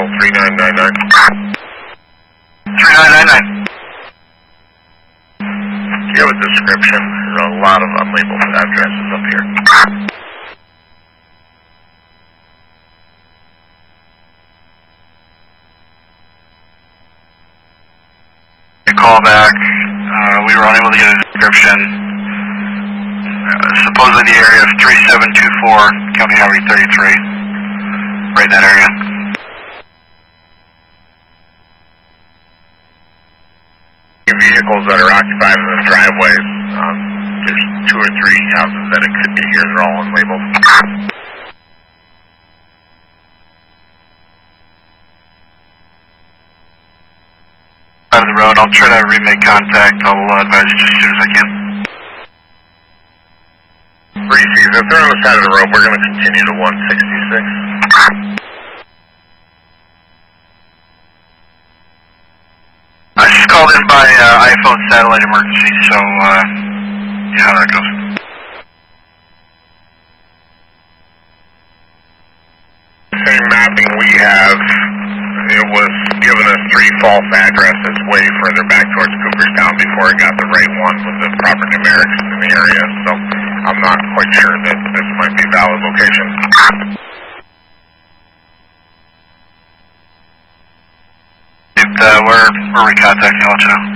3999. 3999. Do you have a description? There's a lot of unlabeled addresses up here. Call back. We were unable to get a description. Supposedly the area of 3724, County Highway 33. Right in that area. Vehicles that are occupied in the driveways. There's 2 or 3 houses that it could be here. They're all unlabeled. Out of the road. I'll try to remake contact. I'll advise you just as soon as I can. Reese's, if they're on the side of the road, we're going to continue to 166. I just called in by iPhone satellite emergency, so yeah, how that goes. Same mapping we have, it was giving us 3 false addresses way further back towards Cooperstown before it got the right one with the proper numerics in the area, so I'm not quite sure that this might be a valid location. We're recontacting, I'll let you know.